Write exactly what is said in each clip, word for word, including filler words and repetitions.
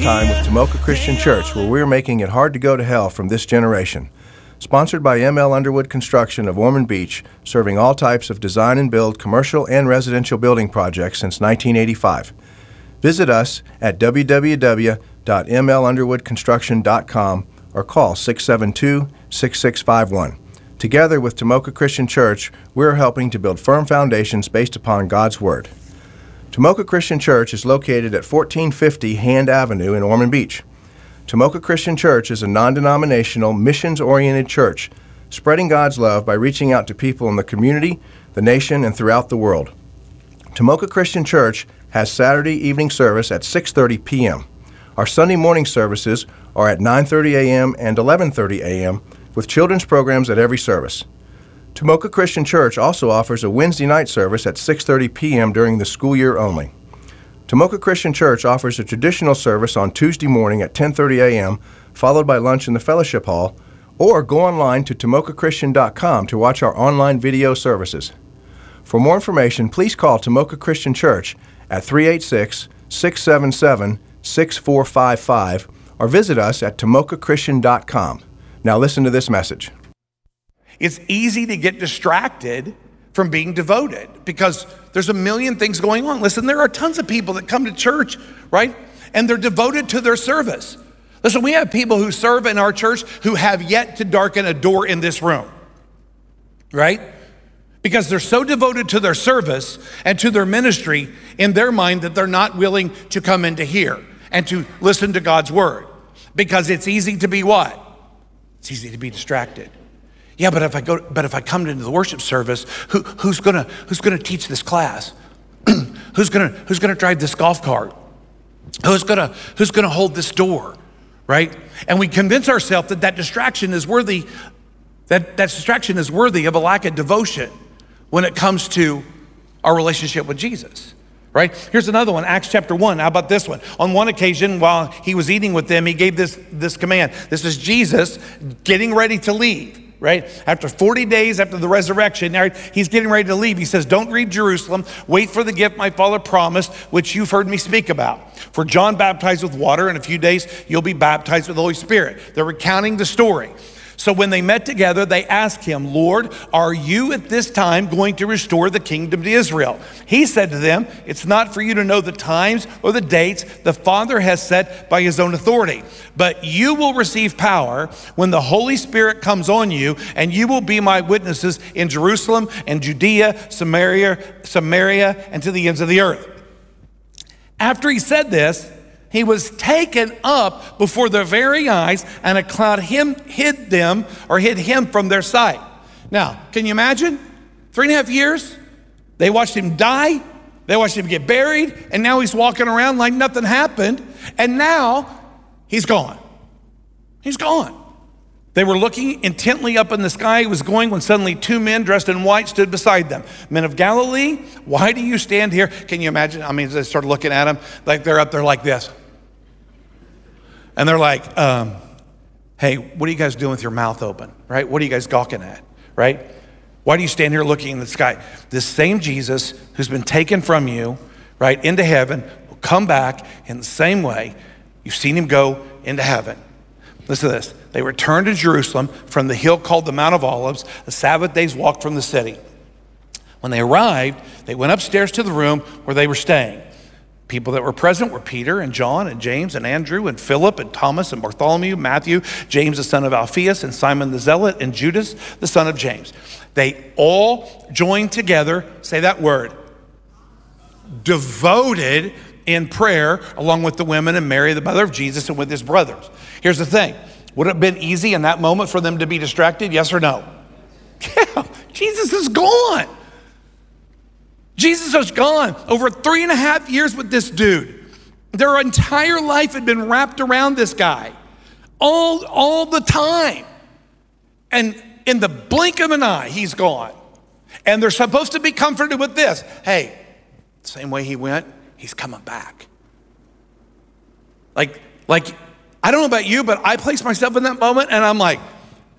time with Tomoka Christian Church, where we're making it hard to go to hell from this generation. Sponsored by M L Underwood Construction of Ormond Beach, serving all types of design and build commercial and residential building projects since nineteen eighty-five. Visit us at w w w dot m l underwood construction dot com or call six seven two, six six five one. Together with Tomoka Christian Church, we're helping to build firm foundations based upon God's Word. Tomoka Christian Church is located at fourteen fifty Hand Avenue in Ormond Beach. Tomoka Christian Church is a non-denominational, missions-oriented church, spreading God's love by reaching out to people in the community, the nation, and throughout the world. Tomoka Christian Church has Saturday evening service at six thirty p m Our Sunday morning services are at nine thirty a m and eleven thirty a m with children's programs at every service. Tomoka Christian Church also offers a Wednesday night service at six thirty p m during the school year only. Tomoka Christian Church offers a traditional service on Tuesday morning at ten thirty a m, followed by lunch in the fellowship hall, or go online to tomoka christian dot com to watch our online video services. For more information, please call Tomoka Christian Church at three eight six, six seven seven, six four five five or visit us at tomoka christian dot com. Now listen to this message. It's easy to get distracted from being devoted because there's a million things going on. Listen, there are tons of people that come to church, right? And they're devoted to their service. Listen, we have people who serve in our church who have yet to darken a door in this room, right? Because they're so devoted to their service and to their ministry in their mind that they're not willing to come into here and to listen to God's word. Because it's easy to be what? It's easy to be distracted. Yeah, but if I go, but if I come into the worship service, who, who's gonna who's gonna teach this class? who's gonna who's gonna drive this golf cart? Who's gonna who's gonna hold this door, right? And we convince ourselves that that distraction is worthy. That that distraction is worthy of a lack of devotion when it comes to our relationship with Jesus. Right? Here's another one, Acts chapter one. How about this one? On one occasion, while he was eating with them, he gave this, this command. This is Jesus getting ready to leave, right? After forty days after the resurrection, right, he's getting ready to leave. He says, don't leave Jerusalem. Wait for the gift my Father promised, which you've heard me speak about. For John baptized with water. In a few days, you'll be baptized with the Holy Spirit. They're recounting the story. So when they met together, they asked him, Lord, are you at this time going to restore the kingdom to Israel? He said to them, it's not for you to know the times or the dates the Father has set by his own authority, but you will receive power when the Holy Spirit comes on you, and you will be my witnesses in Jerusalem and Judea, Samaria, Samaria, and to the ends of the earth. After he said this, he was taken up before their very eyes, and a cloud him, hid them or hid him from their sight. Now, can you imagine? Three and a half years, they watched him die, they watched him get buried, and now he's walking around like nothing happened, and now he's gone. He's gone. They were looking intently up in the sky. He was going when suddenly two men dressed in white stood beside them. Men of Galilee, why do you stand here? Can you imagine? I mean, they started looking at him like they're up there like this. And they're like, um, hey, what are you guys doing with your mouth open, right? What are you guys gawking at, right? Why do you stand here looking in the sky? This same Jesus who's been taken from you, right, into heaven will come back in the same way. You've seen him go into heaven. Listen to this. They returned to Jerusalem from the hill called the Mount of Olives, a Sabbath day's walk from the city. When they arrived, they went upstairs to the room where they were staying. People that were present were Peter and John and James and Andrew and Philip and Thomas and Bartholomew, Matthew, James the son of Alphaeus and Simon the Zealot and Judas the son of James. They all joined together, say that word, devoted in prayer along with the women and Mary, the mother of Jesus, and with his brothers. Here's the thing. Would it have been easy in that moment for them to be distracted? Yes or no? Yeah, Jesus is gone. Jesus is gone. Over three and a half years with this dude. Their entire life had been wrapped around this guy. All, all the time. And in the blink of an eye, he's gone. And they're supposed to be comforted with this. Hey, same way he went, he's coming back. Like, like, I don't know about you, but I place myself in that moment and I'm like,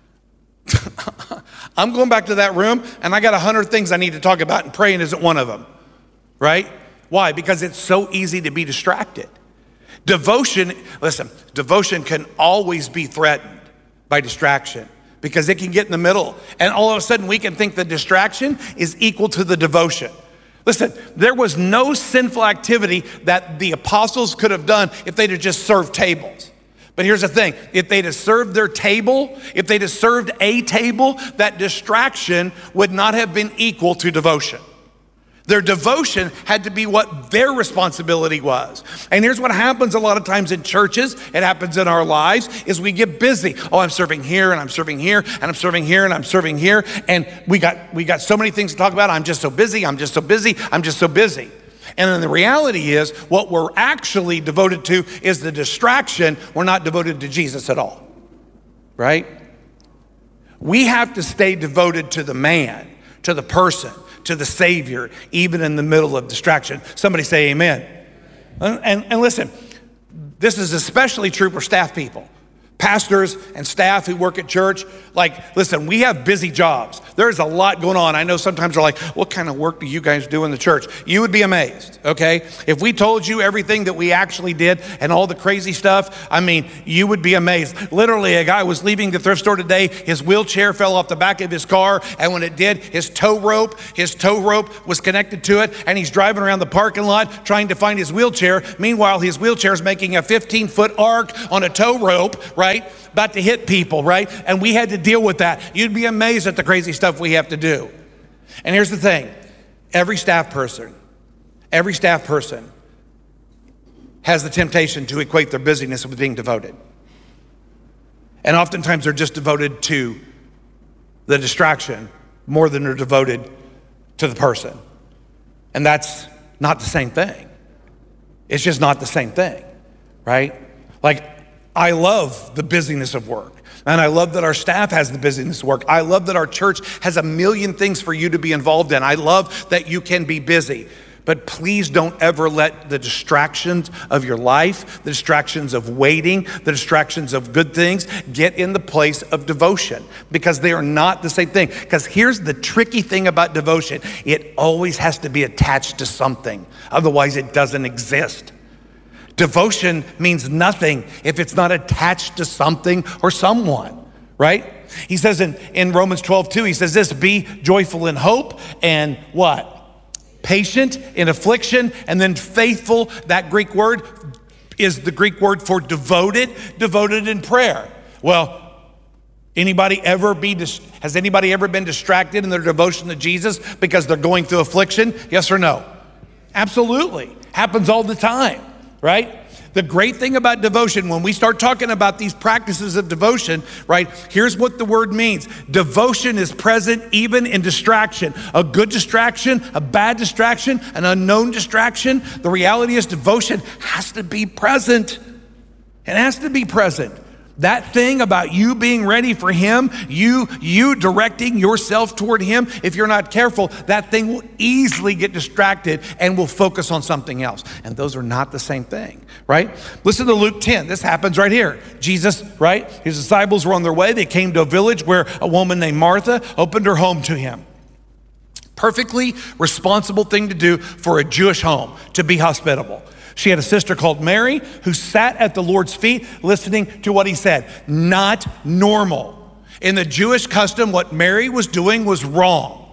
I'm going back to that room and I got a hundred things I need to talk about, and praying isn't one of them, right? Why? Because it's so easy to be distracted. Devotion, listen, devotion can always be threatened by distraction because it can get in the middle. And all of a sudden we can think the distraction is equal to the devotion. Listen, there was no sinful activity that the apostles could have done if they'd have just served tables. But here's the thing, if they'd have served their table, if they'd have served a table, that distraction would not have been equal to devotion. Their devotion had to be what their responsibility was. And here's what happens a lot of times in churches, it happens in our lives, is we get busy. Oh, I'm serving here, and I'm serving here, and I'm serving here, and I'm serving here. And we got we got so many things to talk about. I'm just so busy, I'm just so busy, I'm just so busy. And then the reality is, what we're actually devoted to is the distraction. We're not devoted to Jesus at all, right? We have to stay devoted to the man, to the person, to the Savior, even in the middle of distraction. Somebody say amen. And, and, and listen, this is especially true for staff people. Pastors and staff who work at church, like, listen, we have busy jobs. There's a lot going on. I know sometimes they're like, what kind of work do you guys do in the church? You would be amazed, okay? If we told you everything that we actually did and all the crazy stuff, I mean, you would be amazed. Literally, a guy was leaving the thrift store today, his wheelchair fell off the back of his car, and when it did, his tow rope, his tow rope was connected to it, and he's driving around the parking lot trying to find his wheelchair. Meanwhile, his wheelchair is making a fifteen foot arc on a tow rope, right? Right? About to hit people, right? And we had to deal with that. You'd be amazed at the crazy stuff we have to do. And here's the thing. Every staff person, every staff person has the temptation to equate their busyness with being devoted. And oftentimes they're just devoted to the distraction more than they're devoted to the person. And that's not the same thing. It's just not the same thing, right? Like, I love the busyness of work. And I love that our staff has the busyness of work. I love that our church has a million things for you to be involved in. I love that you can be busy. But please don't ever let the distractions of your life, the distractions of waiting, the distractions of good things get in the place of devotion, because they are not the same thing. Because here's the tricky thing about devotion. It always has to be attached to something. Otherwise, it doesn't exist. Devotion means nothing if it's not attached to something or someone, right? He says in, in Romans twelve two, he says this, be joyful in hope and what? Patient in affliction, and then faithful. That Greek word is the Greek word for devoted, devoted in prayer. Well, anybody ever be, has anybody ever been distracted in their devotion to Jesus because they're going through affliction? Yes or no? Absolutely. Happens all the time. Right? The great thing about devotion, when we start talking about these practices of devotion, right, here's what the word means. Devotion is present even in distraction. A good distraction, a bad distraction, an unknown distraction. The reality is devotion has to be present. It has to be present. That thing about you being ready for him, you, you directing yourself toward him, if you're not careful, that thing will easily get distracted and will focus on something else. And those are not the same thing, right? Listen to Luke ten. This happens right here. Jesus, right? His disciples were on their way. They came to a village where a woman named Martha opened her home to him. Perfectly responsible thing to do for a Jewish home, to be hospitable. She had a sister called Mary who sat at the Lord's feet listening to what he said. Not normal. In the Jewish custom, what Mary was doing was wrong.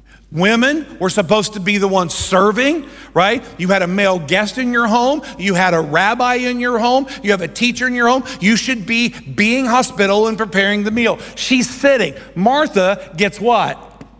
Women were supposed to be the ones serving, right? You had a male guest in your home. You had a rabbi in your home. You have a teacher in your home. You should be being hospitable and preparing the meal. She's sitting. Martha gets what?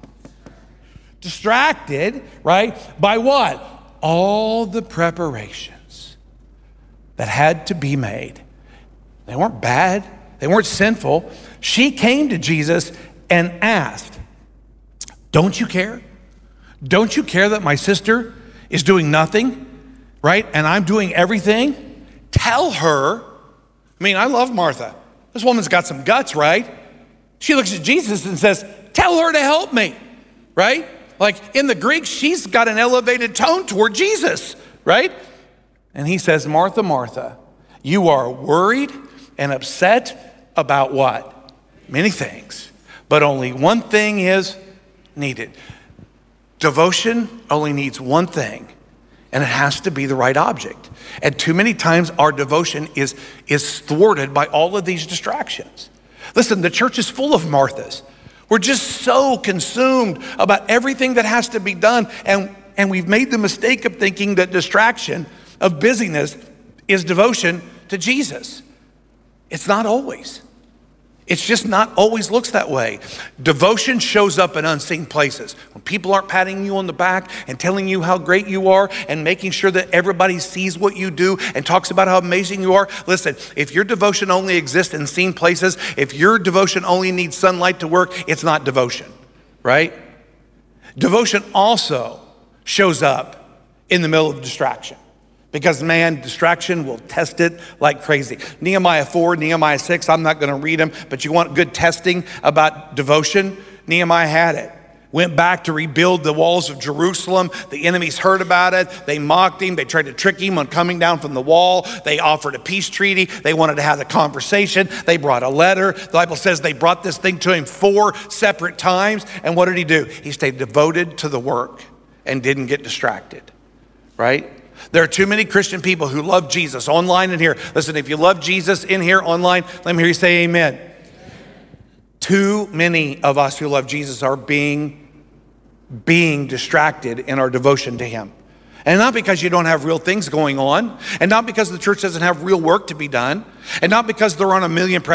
Distracted, right? By what? All the preparations that had to be made. They weren't bad. They weren't sinful. She came to Jesus and asked, don't you care? Don't you care that my sister is doing nothing, right? And I'm doing everything? Tell her. I mean, I love Martha. This woman's got some guts, right? She looks at Jesus and says, tell her to help me, right? Like in the Greek, she's got an elevated tone toward Jesus, right? And he says, Martha, Martha, you are worried and upset about what? Many things, but only one thing is needed. Devotion only needs one thing, And it has to be the right object. And too many times our devotion is, is thwarted by all of these distractions. Listen, the church is full of Marthas. We're just so consumed about everything that has to be done. And, and we've made the mistake of thinking that distraction of busyness is devotion to Jesus. It's not always. It's just not always looks that way. Devotion shows up in unseen places. When people aren't patting you on the back and telling you how great you are and making sure that everybody sees what you do and talks about how amazing you are. Listen, if your devotion only exists in seen places, if your devotion only needs sunlight to work, it's not devotion, right? Devotion also shows up in the middle of distraction. Because man, distraction will test it like crazy. Nehemiah four, Nehemiah six, I'm not gonna read them, but you want good testing about devotion? Nehemiah had it. Went back to rebuild the walls of Jerusalem. The enemies heard about it. They mocked him. They tried to trick him on coming down from the wall. They offered a peace treaty. They wanted to have a conversation. They brought a letter. The Bible says they brought this thing to him four separate times. And what did he do? He stayed devoted to the work and didn't get distracted, right? There are too many Christian people who love Jesus online and here. Listen, if you love Jesus in here online, let me hear you say amen. Amen. Too many of us who love Jesus are being, being distracted in our devotion to him. And not because you don't have real things going on, and not because the church doesn't have real work to be done, and not because there aren't a million